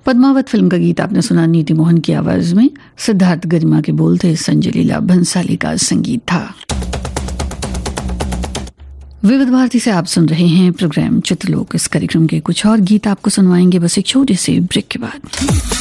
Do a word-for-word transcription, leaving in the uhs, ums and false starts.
Padmaavat film का गीत आपने सुना नीति मोहन की आवाज में। सिद्धार्थ गरिमा के बोल थे, संजय लीला भंसाली का संगीत था। विविध भारती से आप सुन रहे हैं प्रोग्राम चित्रलोक। इस कार्यक्रम के कुछ और गीत आपको सुनवाएंगे बस एक छोटे से ब्रेक के बाद।